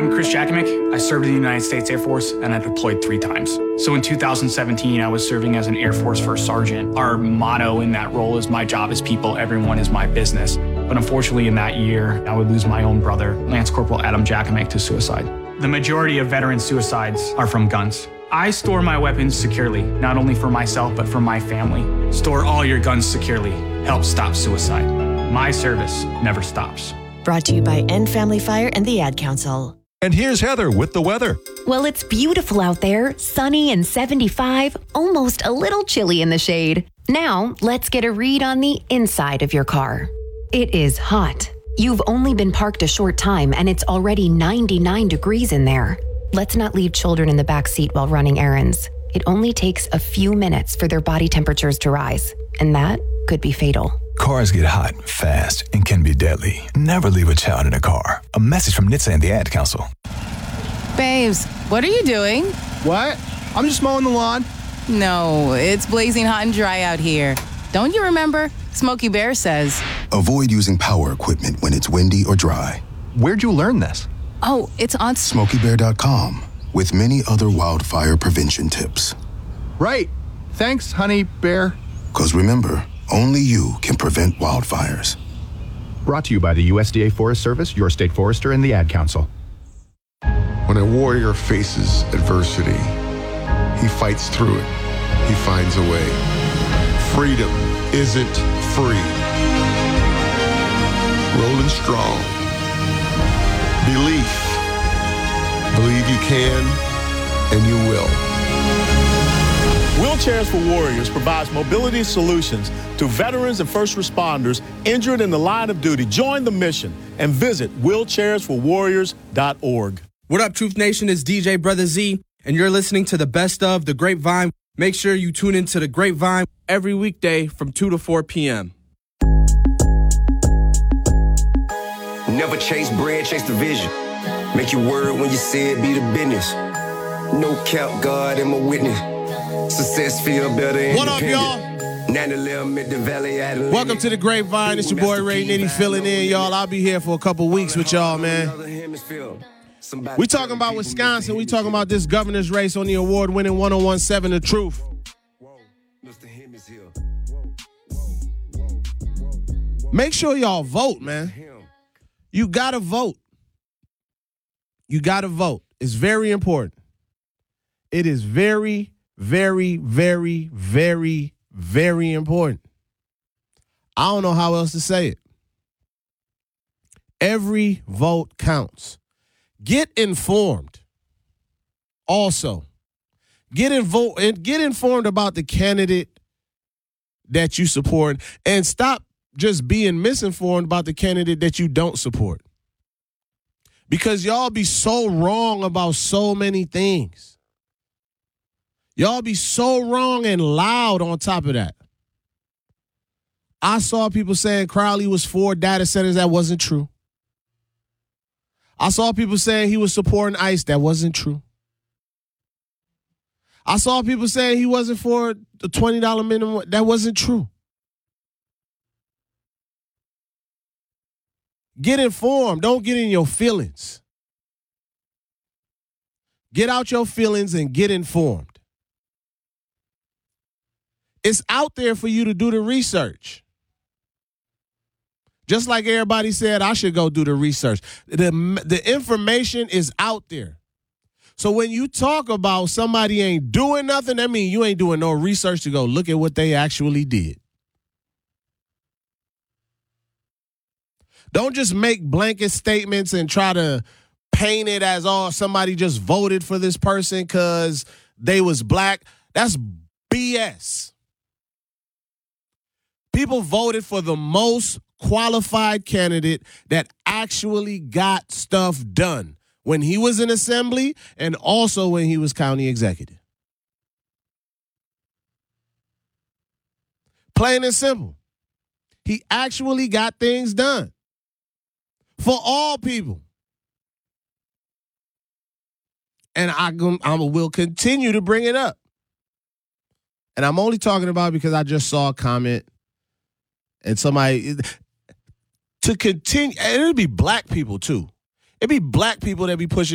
I'm Chris Jakimick. I served in the United States Air Force and I deployed 3 times. So in 2017, I was serving as an Air Force First Sergeant. Our motto in that role is my job is people, everyone is my business. But unfortunately in that year, I would lose my own brother, Lance Corporal Adam Jakimick, to suicide. The majority of veteran suicides are from guns. I store my weapons securely, not only for myself, but for my family. Store all your guns securely. Help stop suicide. My service never stops. Brought to you by End Family Fire and the Ad Council. And here's Heather with the weather. Well, it's beautiful out there, sunny and 75, almost a little chilly in the shade. Now, let's get a read on the inside of your car. It is hot. You've only been parked a short time and it's already 99 degrees in there. Let's not leave children in the back seat while running errands. It only takes a few minutes for their body temperatures to rise, and that could be fatal. Cars get hot, fast, and can be deadly. Never leave a child in a car. A message from NHTSA and the Ad Council. Babes, what are you doing? What? I'm just mowing the lawn. No, it's blazing hot and dry out here. Don't you remember? Smokey Bear says. Avoid using power equipment when it's windy or dry. Where'd you learn this? Oh, it's on SmokeyBear.com with many other wildfire prevention tips. Right. Thanks, honey bear. 'Cause remember, only you can prevent wildfires. Brought to you by the USDA Forest Service, your state forester, and the Ad Council. When a warrior faces adversity, he fights through it. He finds a way. Freedom isn't free. Rolling strong. Belief. Believe you can, and you will. Wheelchairs for Warriors provides mobility solutions to veterans and first responders injured in the line of duty. Join the mission and visit wheelchairsforwarriors.org. What up, Truth Nation? It's DJ Brother Z, and you're listening to the best of The Grapevine. Make sure you tune into The Grapevine every weekday from 2 to 4 p.m. Never chase bread, chase the vision. Make your word when you say it, be the business. No cap, God am a witness. Success feel better. What up, y'all? Welcome to The Grapevine. It's your boy Ray Nitty filling in, y'all. I'll be here for a couple weeks with y'all, man. We talking about Wisconsin. We talking about this governor's race on the award-winning 101.7 The Truth. Make sure y'all vote, man. You gotta vote. You gotta vote. It's very important. It is very, very, very, very, very important. I don't know how else to say it. Every vote counts. Get informed. Also, get informed about the candidate that you support, and stop just being misinformed about the candidate that you don't support. Because y'all be so wrong about so many things. Y'all be so wrong and loud on top of that. I saw people saying Crowley was for data centers. That wasn't true. I saw people saying he was supporting ICE. That wasn't true. I saw people saying he wasn't for the $20 minimum. That wasn't true. Get informed. Don't get in your feelings. Get out your feelings and get informed. It's out there for you to do the research. Just like everybody said, I should go do the research. The information is out there. So when you talk about somebody ain't doing nothing, that means you ain't doing no research to go look at what they actually did. Don't just make blanket statements and try to paint it as, oh, somebody just voted for this person because they was black. That's BS. People voted for the most qualified candidate that actually got stuff done when he was in assembly and also when he was county executive. Plain and simple. He actually got things done for all people. And I will continue to bring it up. And I'm only talking about it because I just saw a comment and somebody to continue, and it'll be black people too. It'd be black people that be pushing